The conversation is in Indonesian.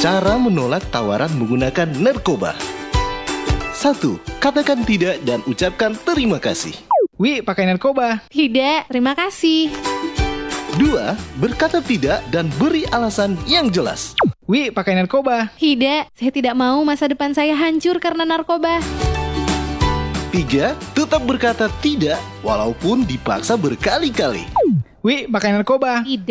Cara menolak tawaran menggunakan narkoba. 1. Katakan tidak dan ucapkan terima kasih. Wi, pakai narkoba. Tidak, terima kasih. 2. Berkata tidak dan beri alasan yang jelas. Wi, pakai narkoba. Tidak, saya tidak mau masa depan saya hancur karena narkoba. 3. Tetap berkata tidak walaupun dipaksa berkali-kali. Wi, pakai narkoba. Tidak.